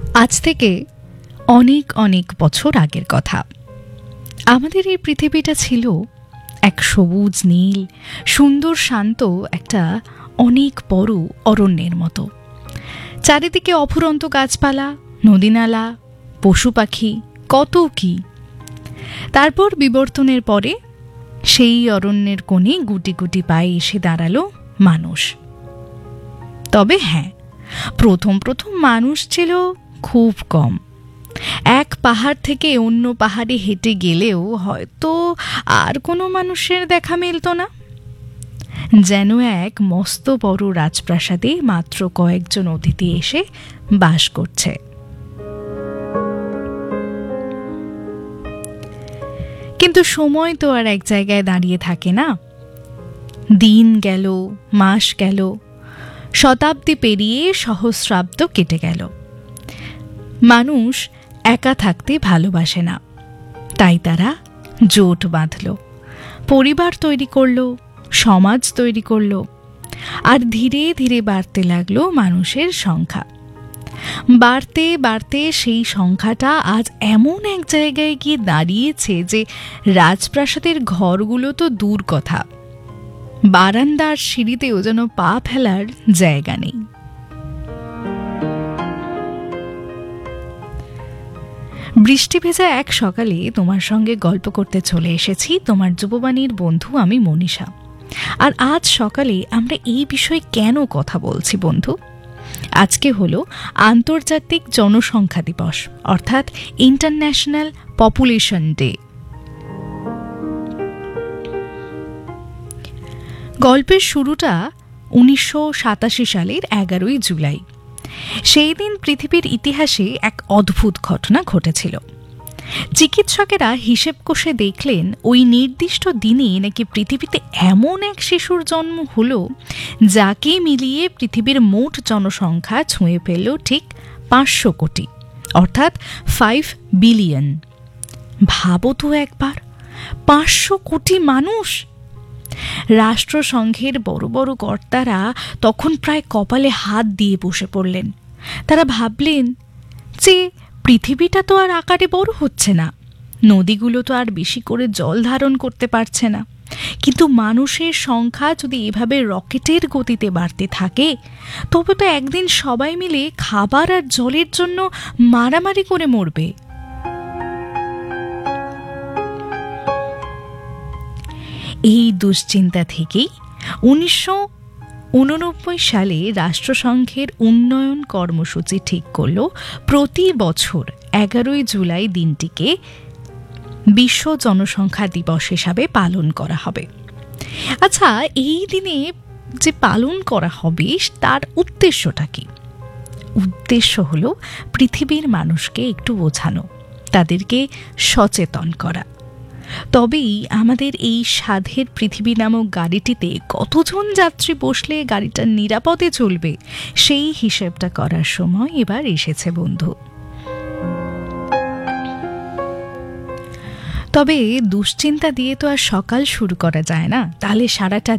আজ থেকে অনেক অনেক বছর আগের কথা। আমাদের এই পৃথিবীটা ছিল এক সবুজ নীল সুন্দর শান্ত একটা অনেক বড় অরণ্যের মতো। চারিদিকে অফুরন্ত গাছপালা, নদীনালা, পশু পাখি, কত কি। তারপর বিবর্তনের পরে সেই অরণ্যের কোণে গুটি গুটি পায়ে এসে দাঁড়ালো মানুষ। তবে হ্যাঁ, প্রথম প্রথম মানুষ ছিল খুব কম। এক পাহাড় থেকে অন্য পাহাড়ে হেঁটে গেলেও হয়তো আর কোনো মানুষের দেখা মিলত না। যেন এক মস্ত বড় রাজপ্রাসাদে মাত্র কয়েকজন অতিথি এসে বাস করছে। কিন্তু সময় তো আর এক জায়গায় দাঁড়িয়ে থাকে না। দিন গেল, মাস গেল, শতাব্দী পেরিয়ে সহস্রাব্দ কেটে গেল। মানুষ একা থাকতে ভালোবাসে না, তাই তারা জোট বাঁধল, পরিবার তৈরি করলো, সমাজ তৈরি করলো, আর ধীরে ধীরে বাড়তে লাগলো মানুষের সংখ্যা। বাড়তে বাড়তে সেই সংখ্যাটা আজ এমন এক জায়গায় গিয়ে দাঁড়িয়েছে যে রাজপ্রাসাদের ঘরগুলো তো দূর কথা, বারান্দার সিঁড়িতেও যেন পা ফেলার জায়গা নেই। বৃষ্টি ভেজা এক সকালে তোমার সঙ্গে গল্প করতে চলে এসেছি তোমার যুববাণীর বন্ধু আমি মনীষা। আর আজ সকালে আমরা এই বিষয়ে কেন কথা বলছি বন্ধু? আজকে হলো আন্তর্জাতিক জনসংখ্যা দিবস, অর্থাৎ ইন্টারন্যাশনাল পপুলেশন ডে। গল্পের শুরুটা 1987 সালের 11ই জুলাই। সেই দিন পৃথিবীর ইতিহাসে এক অদ্ভুত ঘটনা ঘটেছিল। চিকিৎসকেরা হিসেব কষে দেখলেন ওই নির্দিষ্ট দিনে নাকি পৃথিবীতে এমন এক শিশুর জন্ম হলো যাকে মিলিয়ে পৃথিবীর মোট জনসংখ্যা ছুঁয়ে ফেলল ঠিক 500 কোটি, অর্থাৎ 5 বিলিয়ন। ভাবো তো একবার, 500 কোটি মানুষ! রাষ্ট্রসংঘের বড় বড় কর্তারা তখন প্রায় কপালে হাত দিয়ে বসে পড়লেন। তারা ভাবলেন যে পৃথিবীটা তো আর আকারে বড় হচ্ছে না, নদীগুলো তো আর বেশি করে জল ধারণ করতে পারছে না, কিন্তু মানুষের সংখ্যা যদি এভাবে রকেটের গতিতে বাড়তে থাকে তবে তো একদিন সবাই মিলে খাবার আর জলের জন্য মারামারি করে মরবে। এই দুশ্চিন্তা থেকেই 1989 সালে রাষ্ট্রসংঘের উন্নয়ন কর্মসূচি ঠিক করল প্রতি বছর 11ই জুলাই দিনটিকে বিশ্ব জনসংখ্যা দিবস হিসাবে পালন করা হবে। আচ্ছা, এই দিনে যে পালন করা হবে তার উদ্দেশ্যটা কি? উদ্দেশ্য হলো পৃথিবীর মানুষকে একটু বোঝানো, তাদেরকে সচেতন করা। তবেই আমাদের এই সাধের পৃথিবী নামক গাড়িটিতে কতজন যাত্রী বসলে গাড়িটা নিরাপদে চলবে সেই হিসেবটা করার সময় এবার এসেছে বন্ধু। তবে দুশ্চিন্তা দিয়ে তো আর সকাল শুরু করা যায় না, তাহলে সারাটা